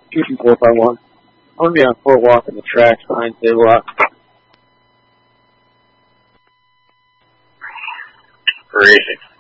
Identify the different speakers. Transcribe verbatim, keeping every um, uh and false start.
Speaker 1: two two four five one. I'm going to be on Fort Walk in the tracks behind Table Lock.
Speaker 2: Terrific.